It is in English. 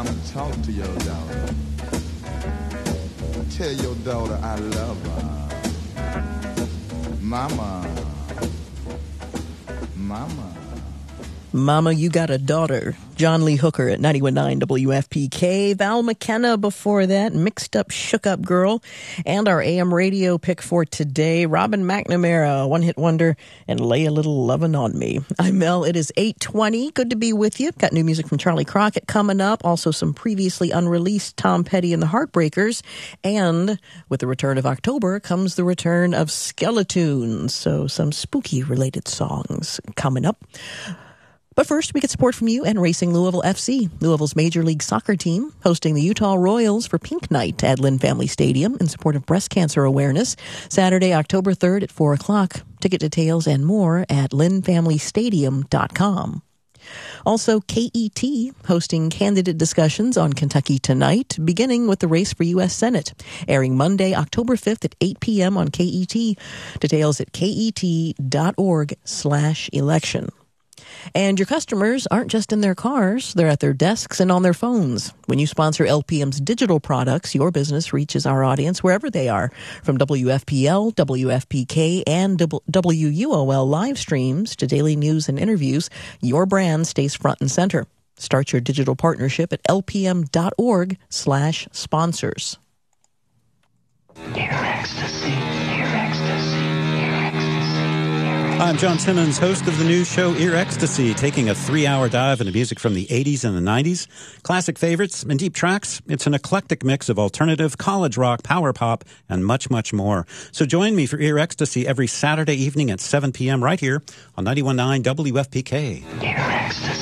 Mama, talk to your daughter. Tell your daughter I love her. Mama. Mama. Mama, You Got a Daughter. John Lee Hooker at 91.9 WFPK. Val McKenna before that, Mixed Up, Shook Up Girl. And our AM radio pick for today, Robin McNamara, One Hit Wonder, and Lay a Little Lovin' on Me. I'm Mel. It is 8:20. Good to be with you. Got new music from Charlie Crockett coming up. Also some previously unreleased Tom Petty and the Heartbreakers. And with the return of October comes the return of Skeletoons. So some spooky related songs coming up. But first, we get support from you and Racing Louisville FC, Louisville's Major League Soccer team, hosting the Utah Royals for Pink Night at Lynn Family Stadium in support of breast cancer awareness, Saturday, October 3rd at 4 o'clock. Ticket details and more at lynnfamilystadium.com. Also, KET hosting candidate discussions on Kentucky Tonight, beginning with the race for U.S. Senate, airing Monday, October 5th at 8 p.m. on KET. Details at ket.org/election. And your customers aren't just in their cars, they're at their desks and on their phones. When you sponsor LPM's digital products, your business reaches our audience wherever they are. From WFPL, WFPK, and WUOL live streams to daily news and interviews, your brand stays front and center. Start your digital partnership at lpm.org/sponsors. Ear ecstasy, ear ecstasy. I'm John Simmons, host of the news show Ear Ecstasy, taking a 3-hour dive into music from the 80s and the 90s, classic favorites, and deep tracks. It's an eclectic mix of alternative, college rock, power pop, and much, much more. So join me for Ear Ecstasy every Saturday evening at 7 p.m. right here on 91.9 WFPK. Ear ecstasy.